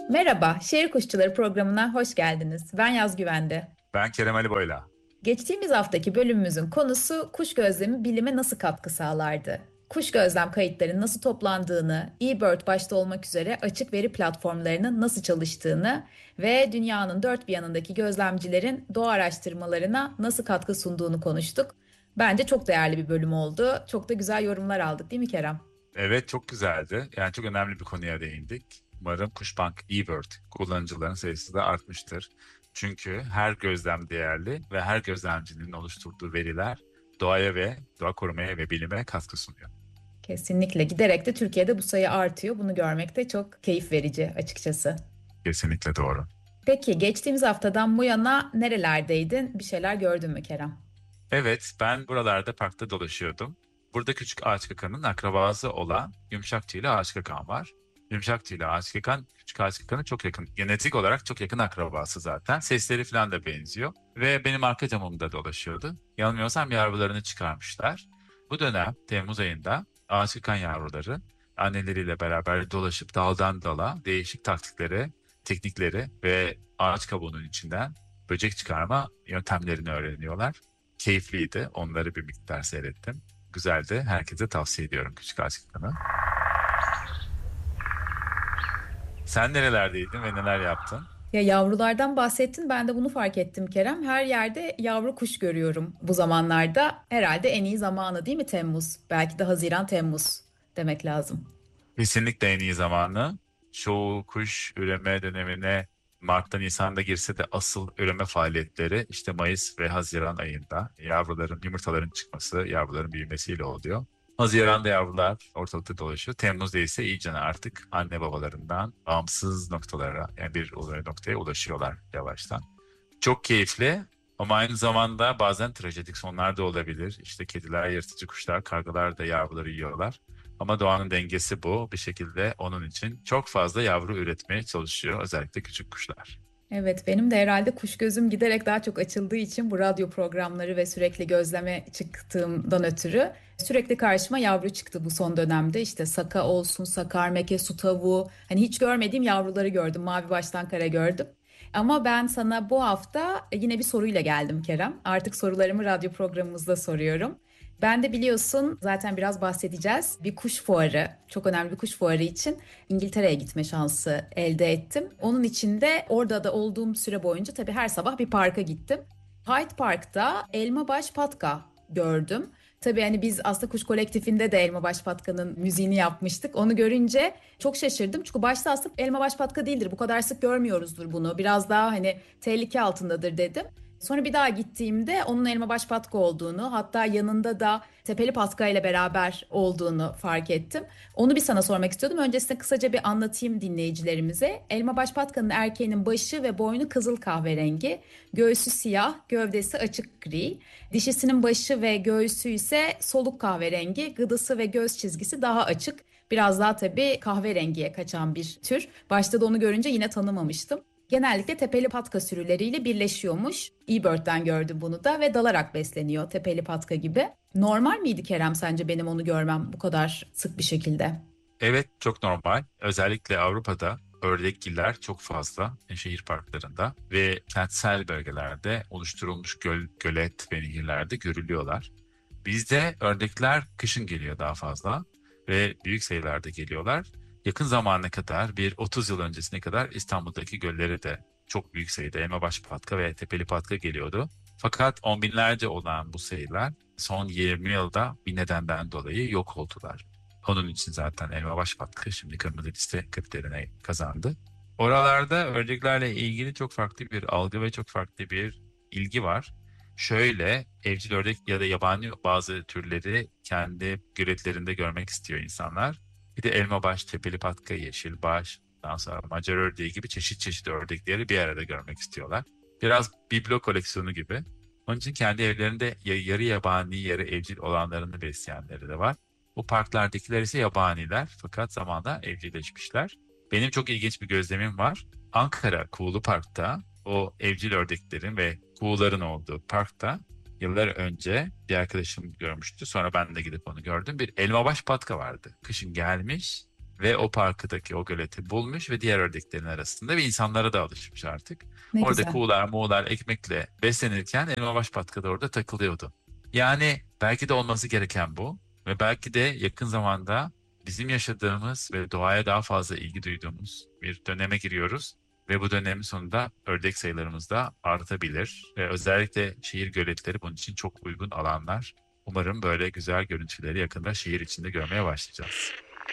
Merhaba, Şehir Kuşçuları programına hoş geldiniz. Ben Yaz Güvende. Ben Kerem Ali Boyla. Geçtiğimiz haftaki bölümümüzün konusu kuş gözlemi bilime nasıl katkı sağlardı? Kuş gözlem kayıtlarının nasıl toplandığını, eBird başta olmak üzere açık veri platformlarının nasıl çalıştığını ve dünyanın dört bir yanındaki gözlemcilerin doğa araştırmalarına nasıl katkı sunduğunu konuştuk. Bence çok değerli bir bölüm oldu. Çok da güzel yorumlar aldık, değil mi Kerem? Evet, çok güzeldi. Yani çok önemli bir konuya değindik. Umarım Kuşbank eBird kullanıcıların sayısı da artmıştır. Çünkü her gözlem değerli ve her gözlemcinin oluşturduğu veriler doğaya ve doğa korumaya ve bilime katkı sunuyor. Kesinlikle. Giderek de Türkiye'de bu sayı artıyor. Bunu görmek de çok keyif verici açıkçası. Kesinlikle doğru. Peki geçtiğimiz haftadan bu yana nerelerdeydin? Bir şeyler gördün mü Kerem? Evet, ben buralarda parkta dolaşıyordum. Burada küçük ağaç kakanın akrabası olan yumuşak tüylü ağaç kakan var. Yumuşak tüylü ağaç kakan, küçük ağaç kakanın çok yakın, genetik olarak çok yakın akrabası zaten. Sesleri falan da benziyor. Ve benim arka camımda dolaşıyordu. Yanılmıyorsam yavrularını çıkarmışlar. Bu dönem Temmuz ayında ağaç kakan yavruları anneleriyle beraber dolaşıp daldan dala değişik taktikleri, teknikleri ve ağaç kabuğunun içinden böcek çıkarma yöntemlerini öğreniyorlar. Keyifliydi. Onları bir miktar seyrettim. Güzeldi. Herkese tavsiye ediyorum Küçük Aşk Planı. Sen nerelerdeydin ve neler yaptın? Ya yavrulardan bahsettin, ben de bunu fark ettim Kerem. Her yerde yavru kuş görüyorum bu zamanlarda. Herhalde en iyi zamanı değil mi Temmuz? Belki de Haziran Temmuz demek lazım. Kesinlikle en iyi zamanı. Çoğu kuş üreme dönemine Mart'ta Nisan'da girse de asıl üreme faaliyetleri işte Mayıs ve Haziran ayında yavruların, yumurtaların çıkması, yavruların büyümesiyle oluyor. Haziran'da yavrular ortalıkta dolaşıyor. Temmuz'da ise iyice artık anne babalarından bağımsız noktalara, yani bir noktaya ulaşıyorlar yavaştan. Çok keyifli ama aynı zamanda bazen trajedik sonlar da olabilir. İşte kediler, yırtıcı kuşlar, kargalar da yavruları yiyorlar. Ama doğanın dengesi bu. Bir şekilde onun için çok fazla yavru üretmeye çalışıyor. Özellikle küçük kuşlar. Evet, benim de herhalde kuş gözüm giderek daha çok açıldığı için bu radyo programları ve sürekli gözleme çıktığımdan ötürü sürekli karşıma yavru çıktı bu son dönemde. İşte saka olsun, sakarmeke, su tavuğu. Hani hiç görmediğim yavruları gördüm. Mavi baştan kara gördüm. Ama ben sana bu hafta yine bir soruyla geldim Kerem. Artık sorularımı radyo programımızda soruyorum. Ben de biliyorsun zaten biraz bahsedeceğiz. Bir kuş fuarı, çok önemli bir kuş fuarı için İngiltere'ye gitme şansı elde ettim. Onun için de orada da olduğum süre boyunca tabii her sabah bir parka gittim. Hyde Park'ta Elmabaş Patka gördüm. Tabii hani biz aslında Kuş Kolektifinde de Elmabaş Patka'nın müziğini yapmıştık. Onu görünce çok şaşırdım. Çünkü başta aslında Elmabaş Patka değildir. Bu kadar sık görmüyoruzdur bunu. Biraz daha hani tehlike altındadır dedim. Sonra bir daha gittiğimde onun Elmabaş Patka olduğunu, hatta yanında da Tepeli Patka ile beraber olduğunu fark ettim. Onu bir sana sormak istiyordum. Öncesinde kısaca bir anlatayım dinleyicilerimize. Elmabaş patkanın erkeğinin başı ve boynu kızıl kahverengi, göğsü siyah, gövdesi açık gri. Dişisinin başı ve göğsü ise soluk kahverengi, gıdısı ve göz çizgisi daha açık. Biraz daha tabii kahverengiye kaçan bir tür. Başta da onu görünce yine tanımamıştım. Genellikle tepeli patka sürüleriyle birleşiyormuş. eBird'den gördüm bunu da ve dalarak besleniyor tepeli patka gibi. Normal miydi Kerem sence benim onu görmem bu kadar sık bir şekilde? Evet, çok normal. Özellikle Avrupa'da ördekgiller çok fazla şehir parklarında ve kentsel bölgelerde oluşturulmuş gölet ve nehirlerde görülüyorlar. Bizde ördekler kışın geliyor daha fazla ve büyük sayılarda geliyorlar. Yakın zamana kadar bir 30 yıl öncesine kadar İstanbul'daki göllere de çok büyük sayıda elmabaş patka ve tepeli patka geliyordu. Fakat on binlerce olan bu sayılar son 20 yılda bir nedenden dolayı yok oldular. Onun için zaten elmabaş patka şimdi kırmızı liste kriterine kazandı. Oralarda ördeklerle ilgili çok farklı bir algı ve çok farklı bir ilgi var. Şöyle evcil ördek ya da yabani bazı türleri kendi göletlerinde görmek istiyor insanlar. Bir de elmabaş, tepeli patka, yeşilbaş, daha sonra Macar ördeği gibi çeşit çeşit ördekleri bir arada görmek istiyorlar. Biraz biblo koleksiyonu gibi. Onun için kendi evlerinde yarı yabani, yarı evcil olanlarını besleyenleri de var. Bu parklardakiler ise yabaniler fakat zamanla evcilleşmişler. Benim çok ilginç bir gözlemim var. Ankara Kuğulu Park'ta o evcil ördeklerin ve kuğuların olduğu parkta yıllar önce bir arkadaşım görmüştü. Sonra ben de gidip onu gördüm. Bir elmabaş patka vardı. Kışın gelmiş. ve o parkıdaki o göleti bulmuş ve diğer ördeklerin arasında ve insanlara da alışmış artık. Ne Orada güzel. kuğular, muğular ekmekle beslenirken elmabaş patka da orada takılıyordu. Yani belki de olması gereken bu ve belki de yakın zamanda bizim yaşadığımız ve doğaya daha fazla ilgi duyduğumuz bir döneme giriyoruz. Ve bu dönemin sonunda ördek sayılarımız da artabilir. Ve özellikle şehir göletleri bunun için çok uygun alanlar. Umarım böyle güzel görüntüleri yakında şehir içinde görmeye başlayacağız.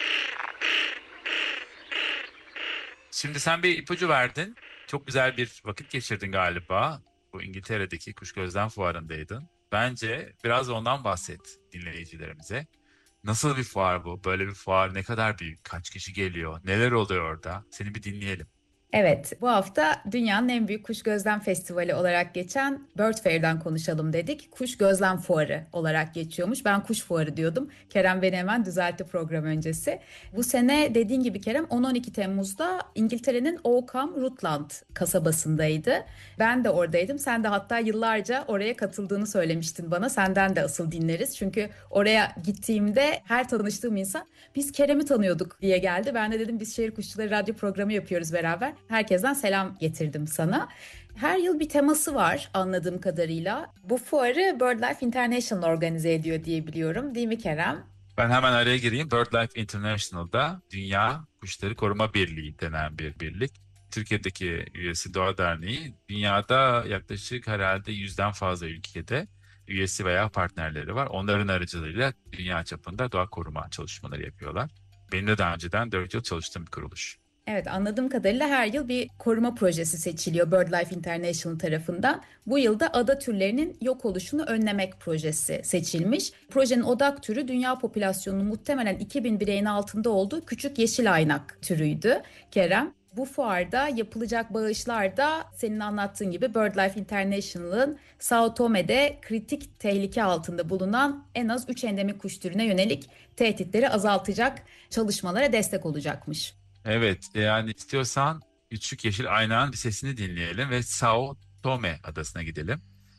Şimdi sen bir ipucu verdin. Çok güzel bir vakit geçirdin galiba. Bu İngiltere'deki Kuş Gözlem Fuarı'ndaydın. Bence biraz ondan bahset dinleyicilerimize. Nasıl bir fuar bu? Böyle bir fuar ne kadar büyük? Kaç kişi geliyor? Neler oluyor orada? Seni bir dinleyelim. Evet, bu hafta dünyanın en büyük kuş gözlem festivali olarak geçen Bird Fair'den konuşalım dedik. Kuş gözlem fuarı olarak geçiyormuş. Ben kuş fuarı diyordum. Kerem beni hemen düzeltti program öncesi. Bu sene dediğin gibi Kerem 10-12 Temmuz'da İngiltere'nin Oakham Rutland kasabasındaydı. Ben de oradaydım. Sen de hatta yıllarca oraya katıldığını söylemiştin bana. Senden de asıl dinleriz. Çünkü oraya gittiğimde her tanıştığım insan biz Kerem'i tanıyorduk diye geldi. Ben de dedim biz Şehir Kuşçuları radyo programı yapıyoruz beraber. Herkesten selam getirdim sana. Her yıl bir teması var anladığım kadarıyla. Bu fuarı BirdLife International organize ediyor diye biliyorum. Değil mi Kerem? Ben hemen araya gireyim. BirdLife International'da Dünya Kuşları Koruma Birliği denen bir birlik. Türkiye'deki üyesi Doğa Derneği dünyada yaklaşık herhalde 100'den fazla ülkede üyesi veya partnerleri var. Onların aracılığıyla dünya çapında doğa koruma çalışmaları yapıyorlar. Benim de daha önceden 4 yıl çalıştığım bir kuruluş. Evet, anladığım kadarıyla her yıl bir koruma projesi seçiliyor BirdLife International tarafından. Bu yılda ada türlerinin yok oluşunu önlemek projesi seçilmiş. Projenin odak türü dünya popülasyonunun muhtemelen 2000 bireyin altında olduğu küçük yeşil aynak türüydü Kerem. Bu fuarda yapılacak bağışlar da senin anlattığın gibi BirdLife International'ın Sao Tome'de kritik tehlike altında bulunan en az 3 endemik kuş türüne yönelik tehditleri azaltacak çalışmalara destek olacakmış. Evet, yani istiyorsan Küçük Yeşil Aynağın bir sesini dinleyelim ve Sao Tome adasına gidelim.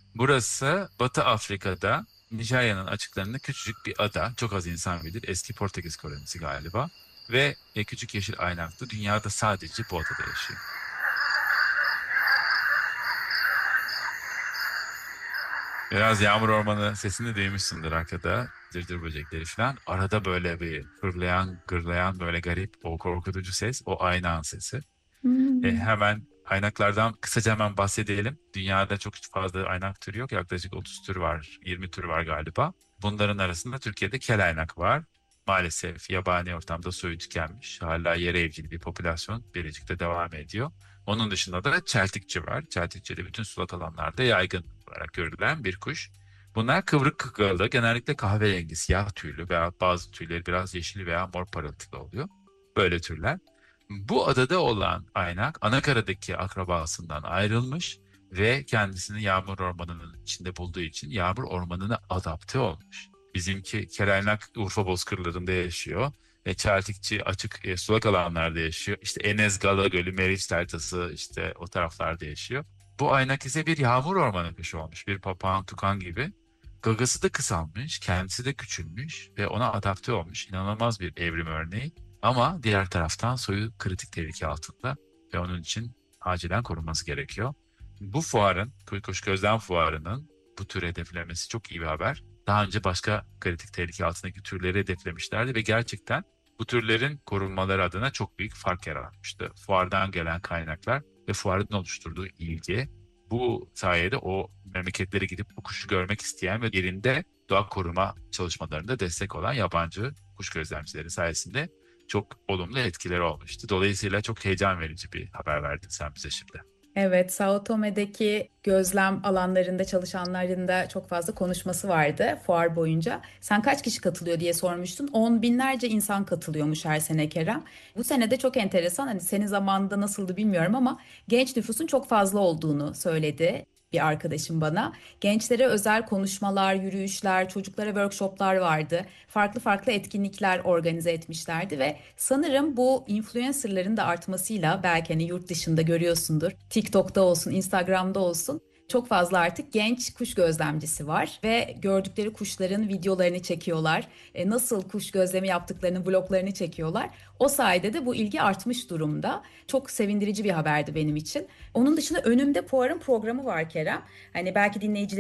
Burası Batı Afrika'da Nijerya'nın açıklarında küçücük bir ada. Çok az insan bilir. Eski Portekiz kolonisi galiba. Ve Küçük Yeşil Aynaklı dünyada sadece bu adada yaşıyor. Biraz yağmur ormanı sesini duymuşsundur arkada. Dırdır böcekleri falan. Arada böyle bir hırlayan, gırlayan böyle garip o korkutucu ses. O aynağın sesi. Hmm. Hemen aynaklardan kısaca hemen bahsedelim. Dünyada çok fazla aynak türü yok. Yaklaşık 30 tür var, 20 tür var galiba. Bunların arasında Türkiye'de kel aynak var. Maalesef yabani ortamda soyu tükenmiş. Hala yere evcil bir popülasyon Bilecik'te devam ediyor. Onun dışında da çeltikçi var. Çeltikçi de bütün sulak alanlarda yaygın olarak görülen bir kuş. Bunlar kıvrık kıkırdalı, genellikle kahverengi, siyah tüylü veya bazı tüyleri biraz yeşil veya mor parıltılı oluyor. Böyle türler. Bu adada olan aynak Anakara'daki akrabasından ayrılmış ve kendisini yağmur ormanının içinde bulduğu için yağmur ormanına adapte olmuş. Bizimki kelaynak Urfa bozkırlarında yaşıyor ve çeltikçi açık sulak alanlarda yaşıyor. İşte Enes Gala Gölü, Meriç Deltası işte o taraflarda yaşıyor. Bu aynak ise bir yağmur ormanı kuşu olmuş. Bir papağan tukan gibi. Gagası da kısalmış, kendisi de küçülmüş ve ona adapte olmuş. İnanılmaz bir evrim örneği. Ama diğer taraftan soyu kritik tehlike altında ve onun için acilen korunması gerekiyor. Bu fuarın, Kuş Gözlem Fuarı'nın bu tür hedeflemesi çok iyi bir haber. Daha önce başka kritik tehlike altındaki türleri hedeflemişlerdi ve gerçekten bu türlerin korunmaları adına çok büyük fark yaratmıştı. Fuardan gelen kaynaklar ve fuarın oluşturduğu ilgi bu sayede o memleketlere gidip bu kuşu görmek isteyen ve yerinde doğa koruma çalışmalarında destek olan yabancı kuş gözlemcileri sayesinde çok olumlu etkileri olmuştu. Dolayısıyla çok heyecan verici bir haber verdin sen bize şimdi. Evet, Sao Tome'deki gözlem alanlarında çalışanların da çok fazla konuşması vardı fuar boyunca. Sen kaç kişi katılıyor diye sormuştun. On binlerce insan katılıyormuş her sene Kerem. Bu sene de çok enteresan. Hani senin zamanında nasıldı bilmiyorum ama genç nüfusun çok fazla olduğunu söyledi bir arkadaşım bana. Gençlere özel konuşmalar, yürüyüşler, çocuklara workshoplar vardı. Farklı farklı etkinlikler organize etmişlerdi ve sanırım bu influencerların da artmasıyla belki hani yurt dışında görüyorsundur. TikTok'ta olsun, Instagram'da olsun. Çok fazla artık genç kuş gözlemcisi var ve gördükleri kuşların videolarını çekiyorlar. Nasıl kuş gözlemi yaptıklarını, vloglarını çekiyorlar. O sayede de bu ilgi artmış durumda. Çok sevindirici bir haberdi benim için. Onun dışında önümde Fuar'ın programı var Kerem. Hani belki dinleyiciler